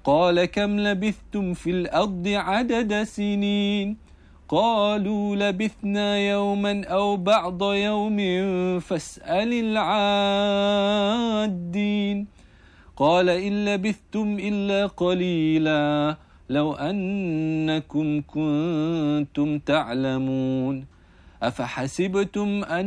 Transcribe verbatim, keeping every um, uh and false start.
قال كم لبثتم في الأرض عدد سنين قالوا لبثنا يوما أو بعض يوم فاسأل العادين قال إن لبثتم إلا قليلا لو أنكم كنتم تعلمون أفحسبتم أن